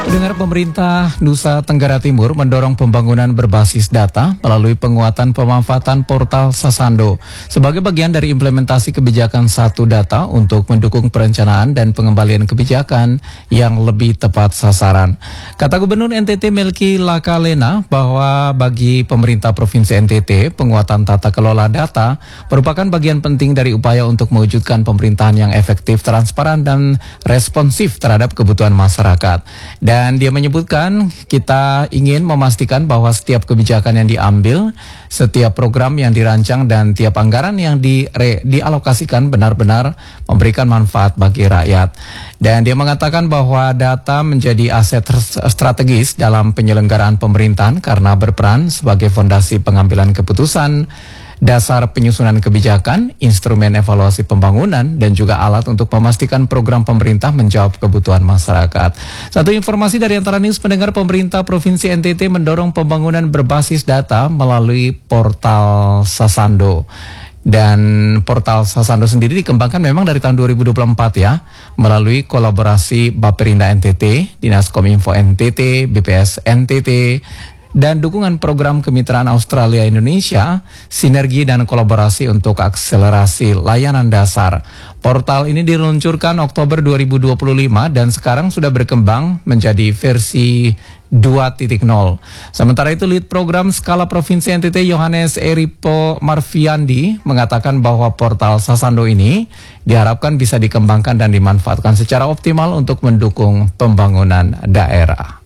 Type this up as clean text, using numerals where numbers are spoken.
Pendengar, pemerintah Nusa Tenggara Timur mendorong pembangunan berbasis data melalui penguatan pemanfaatan portal Sasando sebagai bagian dari implementasi kebijakan Satu Data untuk mendukung perencanaan dan pengembalian kebijakan yang lebih tepat sasaran. Kata Gubernur NTT Melki Lakalena bahwa bagi pemerintah Provinsi NTT, penguatan tata kelola data merupakan bagian penting dari upaya untuk mewujudkan pemerintahan yang efektif, transparan, dan responsif terhadap kebutuhan masyarakat. Dan dia menyebutkan kita ingin memastikan bahwa setiap kebijakan yang diambil, setiap program yang dirancang, dan tiap anggaran yang dialokasikan benar-benar memberikan manfaat bagi rakyat. Dan dia mengatakan bahwa data menjadi aset strategis dalam penyelenggaraan pemerintahan karena berperan sebagai fondasi pengambilan keputusan, dasar penyusunan kebijakan, instrumen evaluasi pembangunan, dan juga alat untuk memastikan program pemerintah menjawab kebutuhan masyarakat. Satu informasi dari Antara News, pendengar, pemerintah Provinsi NTT mendorong pembangunan berbasis data melalui portal Sasando. Dan portal Sasando sendiri dikembangkan memang dari tahun 2024 ya, melalui kolaborasi Baperinda NTT, Dinas Kominfo NTT, BPS NTT, dan dukungan program kemitraan Australia Indonesia, sinergi dan kolaborasi untuk akselerasi layanan dasar. Portal ini diluncurkan Oktober 2025 dan sekarang sudah berkembang menjadi versi 2.0. Sementara itu, Lead Program Skala Provinsi NTT Yohanes Eripo Marviandi mengatakan bahwa portal Sasando ini diharapkan bisa dikembangkan dan dimanfaatkan secara optimal untuk mendukung pembangunan daerah.